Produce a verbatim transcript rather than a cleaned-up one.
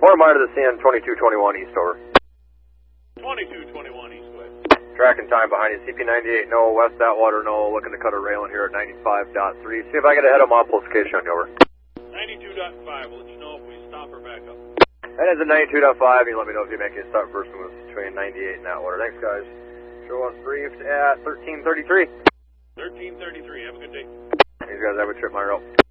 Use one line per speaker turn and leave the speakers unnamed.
Four mile to the C N twenty-two twenty-one east, over.
twenty-two twenty-one east, west.
Tracking time behind you, C P ninety-eight, no, west Atwater, no, looking to cut a railing here at ninety-five point three. See if I get ahead of my location on you, over.
ninety-two point five, we'll let you know if we stop or back up.
That is a ninety-two point five, you let me know if you make a stop first move between ninety-eight and Atwater. Thanks, guys. Show us briefed at thirteen thirty-three.
thirteen thirty-three, have a good day.
These guys have a trip my route.